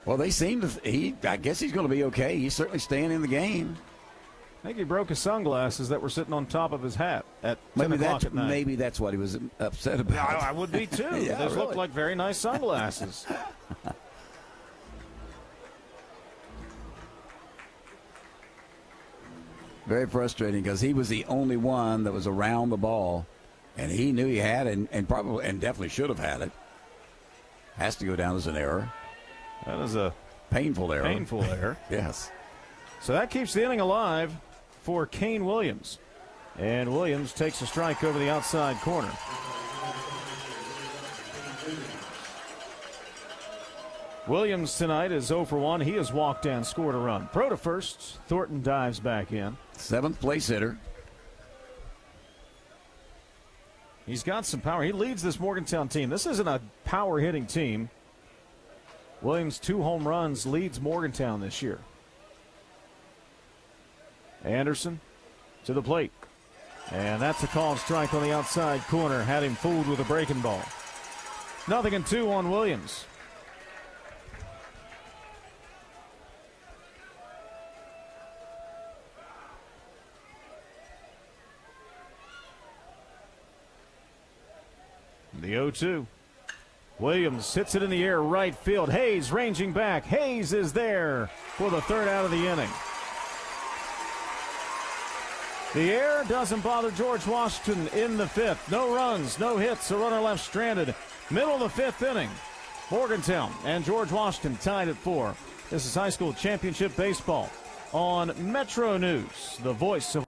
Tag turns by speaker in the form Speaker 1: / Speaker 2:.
Speaker 1: Well, they seem to. I guess he's going to be okay. He's certainly staying in the game.
Speaker 2: I think he broke his sunglasses that were sitting on top of his hat at 10 o'clock at night.
Speaker 1: Maybe that's what he was upset about.
Speaker 2: Yeah, I would be, too.
Speaker 1: Yeah,
Speaker 2: Those
Speaker 1: really.
Speaker 2: look like very nice sunglasses.
Speaker 1: Very frustrating because he was the only one that was around the ball, and he knew he had it and probably and definitely should have had it. Has to go down as an error.
Speaker 2: That is a
Speaker 1: painful error.
Speaker 2: Painful error.
Speaker 1: Yes.
Speaker 2: So that keeps the inning alive for Kane Williams. And Williams takes a strike over the outside corner. Williams tonight is 0 for 1. He has walked and scored a run. Throw to first. Thornton dives back in.
Speaker 1: 7th place hitter.
Speaker 2: He's got some power. He leads this Morgantown team. This isn't a power hitting team. Williams, 2 home runs, leads Morgantown this year. Anderson to the plate. And that's a called strike on the outside corner. Had him fooled with a breaking ball. 0-2 on Williams. The 0-2. Williams hits it in the air, right field. Hayes ranging back. Hayes is there for the 3rd out of the inning. The air doesn't bother George Washington in the 5th. No runs, no hits, a runner left stranded. Middle of the 5th inning. Morgantown and George Washington tied at 4. This is high school championship baseball on Metro News, the voice of